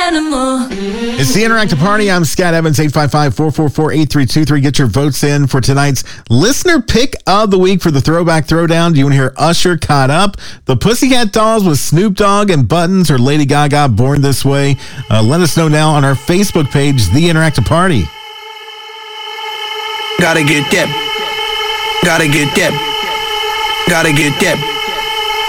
animal. It's the Interactive Party. I'm Scott Evans, 855-444-8323. Get your votes in for tonight's listener pick of the week for the Throwback Throwdown. Do you want to hear Usher, Caught Up, the Pussycat Dolls with Snoop Dogg and Buttons, or Lady Gaga, Born This Way? Let us know now on our Facebook page, The Interactive Party. Gotta get that. Gotta get that. Gotta get that.